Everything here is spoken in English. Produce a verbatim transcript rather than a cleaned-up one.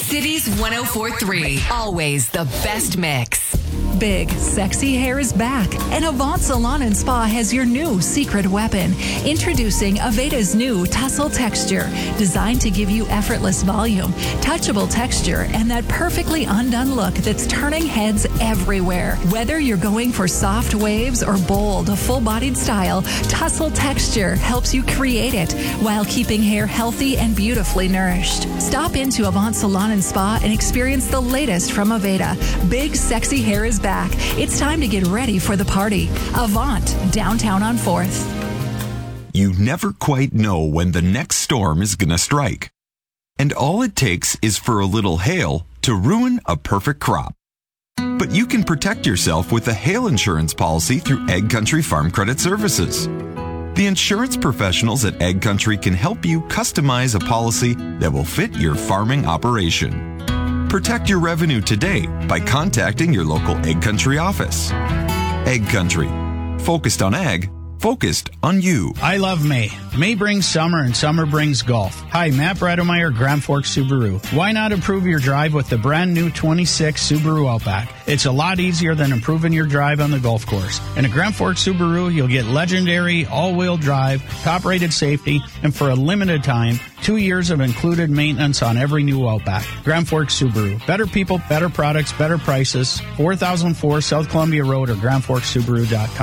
Cities one oh four point three. Always the best mix. Big, sexy hair is back, and Avant Salon and Spa has your new secret weapon. Introducing Aveda's new Tussle Texture, designed to give you effortless volume, touchable texture, and that perfectly undone look that's turning heads everywhere. Whether you're going for soft waves or bold, full-bodied style, Tussle Texture helps you create it while keeping hair healthy and beautifully nourished. Stop into Avant Salon and Spa and experience the latest from Aveda. Big, sexy hair is back. It's time to get ready for the party. Avant, downtown on fourth. You never quite know when the next storm is going to strike. And all it takes is for a little hail to ruin a perfect crop. But you can protect yourself with a hail insurance policy through Ag Country Farm Credit Services. The insurance professionals at Ag Country can help you customize a policy that will fit your farming operation. Protect your revenue today by contacting your local Ag Country office. Ag Country. Focused on ag, focused on you. I love May. May brings summer and summer brings golf. Hi, Matt Bredemeyer, Grand Forks Subaru. Why not improve your drive with the brand new twenty-six Subaru Outback? It's a lot easier than improving your drive on the golf course. In a Grand Forks Subaru, you'll get legendary all-wheel drive, top-rated safety, and for a limited time, two years of included maintenance on every new Outback. Grand Forks Subaru. Better people, better products, better prices. four thousand four South Columbia Road or grand forks subaru dot com.